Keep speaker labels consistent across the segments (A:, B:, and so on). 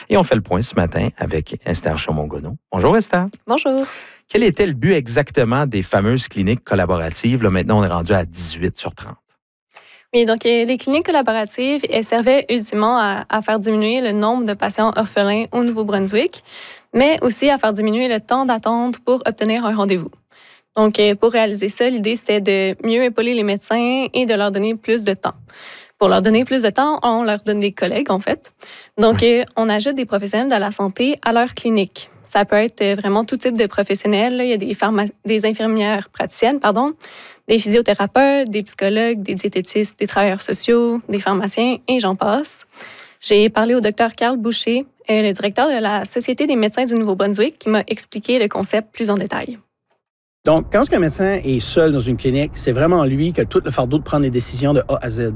A: Et on fait le point ce matin avec Esther Chaumont-Gonneau. Bonjour Esther.
B: Bonjour.
A: Quel était le but exactement des fameuses cliniques collaboratives? Là, maintenant, on est rendu à 18 sur 30.
B: Oui, donc les cliniques collaboratives, elles servaient ultimement à faire diminuer le nombre de patients orphelins au Nouveau-Brunswick, mais aussi à faire diminuer le temps d'attente pour obtenir un rendez-vous. Donc, pour réaliser ça, l'idée, c'était de mieux épauler les médecins et de leur donner plus de temps. Pour leur donner plus de temps, on leur donne des collègues, en fait. Donc, on ajoute des professionnels de la santé à leur clinique. Ça peut être vraiment tout type de professionnels. Là. Il y a des infirmières praticiennes, des physiothérapeutes, des psychologues, des diététistes, des travailleurs sociaux, des pharmaciens et j'en passe. J'ai parlé au docteur Carl Boucher, le directeur de la Société des médecins du Nouveau-Brunswick, qui m'a expliqué le concept plus en détail.
C: Donc, quand un médecin est seul dans une clinique, c'est vraiment lui qui a tout le fardeau de prendre les décisions de A à Z.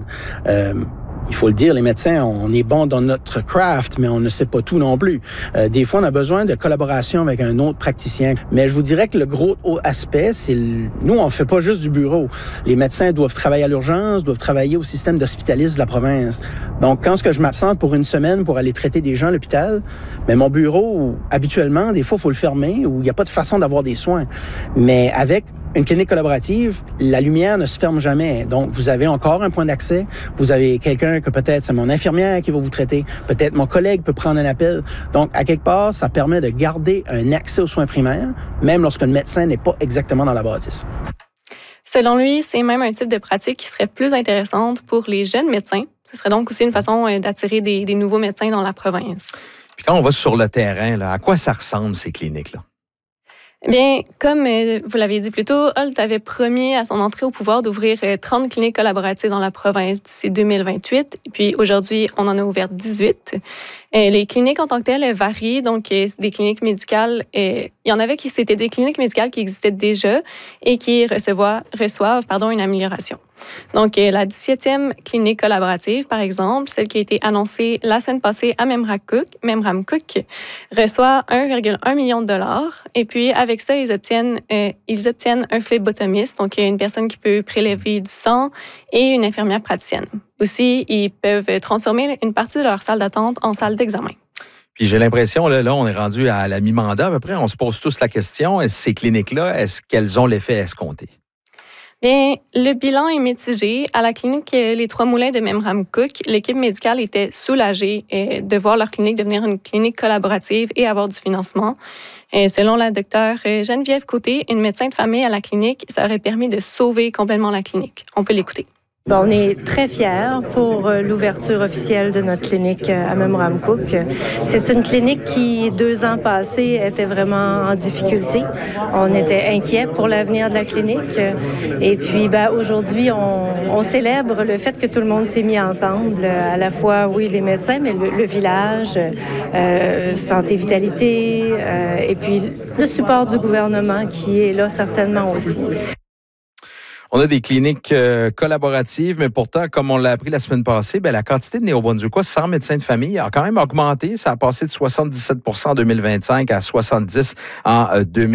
C: Il faut le dire, les médecins, on est bon dans notre craft, mais on ne sait pas tout non plus. Des fois, on a besoin de collaboration avec un autre praticien. Mais je vous dirais que le gros aspect, c'est nous, on ne fait pas juste du bureau. Les médecins doivent travailler à l'urgence, doivent travailler au système d'hospitalistes de la province. Donc, quand je m'absente pour une semaine pour aller traiter des gens à l'hôpital, mais mon bureau, habituellement, des fois, il faut le fermer ou il n'y a pas de façon d'avoir des soins. Mais avec une clinique collaborative, la lumière ne se ferme jamais. Donc, vous avez encore un point d'accès. Vous avez quelqu'un que peut-être c'est mon infirmière qui va vous traiter. Peut-être mon collègue peut prendre un appel. Donc, à quelque part, ça permet de garder un accès aux soins primaires, même lorsque le médecin n'est pas exactement dans la bâtisse.
B: Selon lui, c'est même un type de pratique qui serait plus intéressante pour les jeunes médecins. Ce serait donc aussi une façon d'attirer des nouveaux médecins dans la province.
A: Puis quand on va sur le terrain, là, à quoi ça ressemble, ces cliniques-là?
B: Bien, comme vous l'avez dit plus tôt, Holt avait promis à son entrée au pouvoir d'ouvrir 30 cliniques collaboratives dans la province d'ici 2028. Et puis aujourd'hui, on en a ouvert 18. Les cliniques en tant que telles varient. Donc, des cliniques médicales, il y en avait c'était des cliniques médicales qui existaient déjà et qui reçoivent une amélioration. Donc, la 17e clinique collaborative, par exemple, celle qui a été annoncée la semaine passée à Memramcook, reçoit 1,1 million de dollars. Et puis, avec ça, ils obtiennent un phlebotomiste, donc une personne qui peut prélever du sang, et une infirmière praticienne. Aussi, ils peuvent transformer une partie de leur salle d'attente en salle d'examen.
A: Puis j'ai l'impression, là, on est rendu à la mi-mandat à peu près. On se pose tous la question, ces cliniques-là, est-ce qu'elles ont l'effet escompté?
B: Bien, le bilan est mitigé. À la clinique Les Trois-Moulins de Memramcook, l'équipe médicale était soulagée de voir leur clinique devenir une clinique collaborative et avoir du financement. Selon la docteure Geneviève Côté, une médecin de famille à la clinique, ça aurait permis de sauver complètement la clinique. On peut l'écouter.
D: On est très fiers pour l'ouverture officielle de notre clinique à Memramcook. C'est une clinique qui, 2 ans passés, était vraiment en difficulté. On était inquiets pour l'avenir de la clinique. Et puis, aujourd'hui, on célèbre le fait que tout le monde s'est mis ensemble, à la fois, oui, les médecins, mais le village, santé, vitalité, et puis le support du gouvernement qui est là certainement aussi.
A: On a des cliniques collaboratives, mais pourtant, comme on l'a appris la semaine passée, la quantité de néo-brunswickois sans médecin de famille a quand même augmenté. Ça a passé de 77 en 2025 à 70 en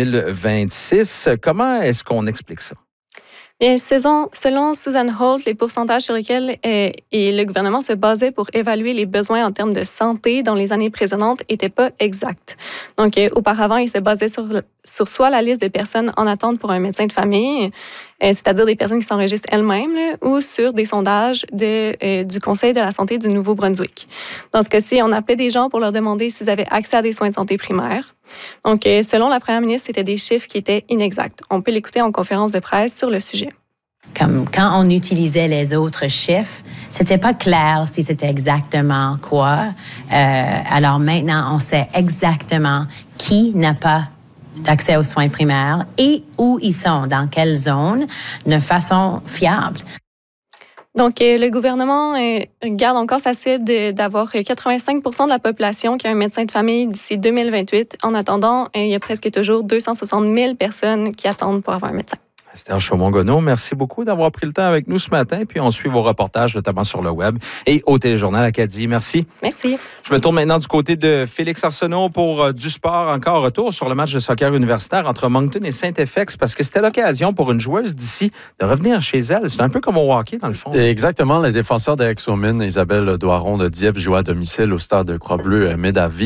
A: 2026. Comment est-ce qu'on explique ça?
B: Bien, selon Susan Holt, les pourcentages sur lesquels le gouvernement se basait pour évaluer les besoins en termes de santé dans les années précédentes n'étaient pas exacts. Donc, auparavant, il se basait sur soit la liste de personnes en attente pour un médecin de famille, c'est-à-dire des personnes qui s'enregistrent elles-mêmes, ou sur des sondages du Conseil de la santé du Nouveau-Brunswick. Dans ce cas-ci, on appelait des gens pour leur demander s'ils avaient accès à des soins de santé primaires. Donc, selon la première ministre, c'était des chiffres qui étaient inexacts. On peut l'écouter en conférence de presse sur le sujet.
E: Comme quand on utilisait les autres chiffres, c'était pas clair si c'était exactement quoi. Alors maintenant, on sait exactement qui n'a pas d'accès aux soins primaires et où ils sont, dans quelle zone, de façon fiable.
B: Donc, le gouvernement garde encore sa cible d'avoir 85 de la population qui a un médecin de famille d'ici 2028. En attendant, il y a presque toujours 260 000 personnes qui attendent pour avoir un médecin.
A: Esther Chaumont-Gonneau, merci beaucoup d'avoir pris le temps avec nous ce matin. Puis on suit vos reportages, notamment sur le web et au Téléjournal Acadie. Merci.
B: Merci.
A: Je me tourne maintenant du côté de Félix Arsenault pour du sport. Encore retour sur le match de soccer universitaire entre Moncton et Saint-FX parce que c'était l'occasion pour une joueuse d'ici de revenir chez elle. C'est un peu comme au hockey, dans le fond.
F: Exactement. La défenseur d'Aix-aux-Mines, Isabelle Doiron de Dieppe, joue à domicile au stade de Croix-Bleue Médavie.